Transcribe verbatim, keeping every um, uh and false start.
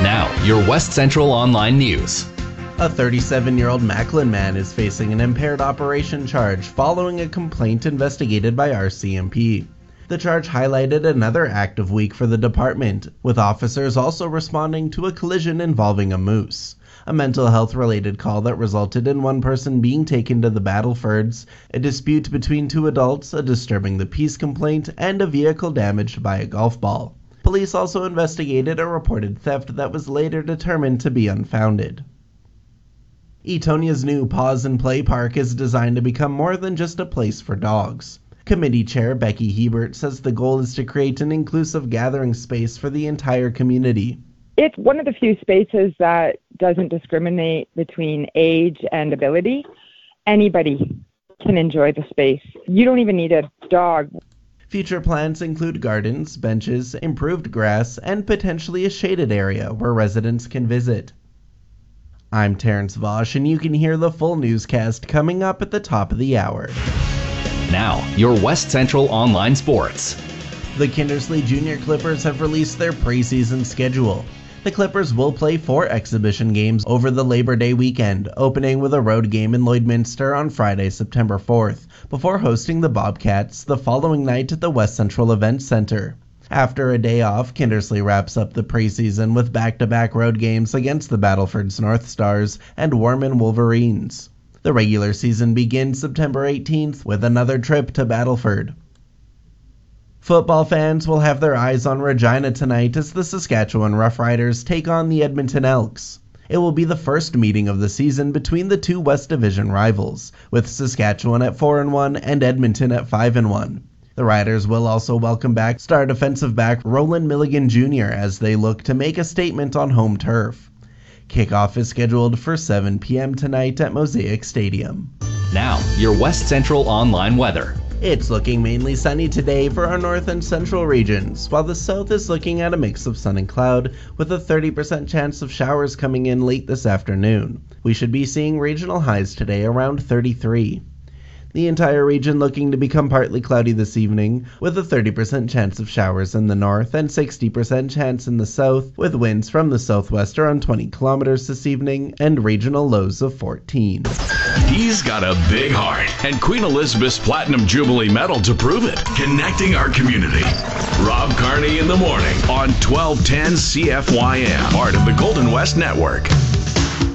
Now, your West Central Online News. A thirty-seven-year-old Macklin man is facing an impaired operation charge following a complaint investigated by R C M P. The charge highlighted another active week for the department, with officers also responding to a collision involving a moose, a mental health-related call that resulted in one person being taken to the Battlefords, a dispute between two adults, a disturbing the peace complaint, and a vehicle damaged by a golf ball. Police also investigated a reported theft that was later determined to be unfounded. Etonia's new Pause and Play Park is designed to become more than just a place for dogs. Committee Chair Becky Hebert says the goal is to create an inclusive gathering space for the entire community. It's one of the few spaces that doesn't discriminate between age and ability. Anybody can enjoy the space. You don't even need a dog. Future plans include gardens, benches, improved grass, and potentially a shaded area where residents can visit. I'm Terrence Vosch, and you can hear the full newscast coming up at the top of the hour. Now, your West Central Online Sports. The Kindersley Junior Clippers have released their preseason schedule. The Clippers will play four exhibition games over the Labor Day weekend, opening with a road game in Lloydminster on Friday, September fourth, before hosting the Bobcats the following night at the West Central Events Center. After a day off, Kindersley wraps up the preseason with back-to-back road games against the Battlefords North Stars and Warman Wolverines. The regular season begins September eighteenth with another trip to Battleford. Football fans will have their eyes on Regina tonight as the Saskatchewan Roughriders take on the Edmonton Elks. It will be the first meeting of the season between the two West Division rivals, with Saskatchewan at four and one and Edmonton at five and one. The Riders will also welcome back star defensive back Roland Milligan Junior as they look to make a statement on home turf. Kickoff is scheduled for seven p.m. tonight at Mosaic Stadium. Now, your West Central Online weather. It's looking mainly sunny today for our north and central regions, while the south is looking at a mix of sun and cloud, with a thirty percent chance of showers coming in late this afternoon. We should be seeing regional highs today around thirty-three. The entire region looking to become partly cloudy this evening, with a thirty percent chance of showers in the north and sixty percent chance in the south, with winds from the southwest around twenty kilometers this evening and regional lows of fourteen. He's got a big heart and Queen Elizabeth's Platinum Jubilee Medal to prove it. Connecting our community. Rob Carney in the morning on twelve ten C F Y M, part of the Golden West Network.